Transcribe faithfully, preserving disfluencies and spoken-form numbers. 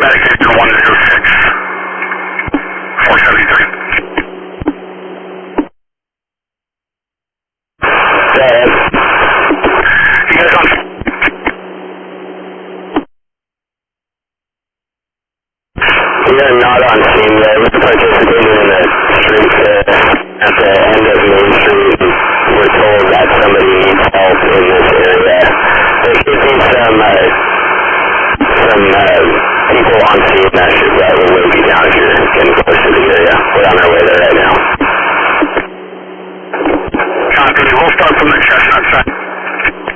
Medicaid to one zero six, four seventy-three. Go ahead. You guys on? We are not on scene yet. We're participating in the street uh, at the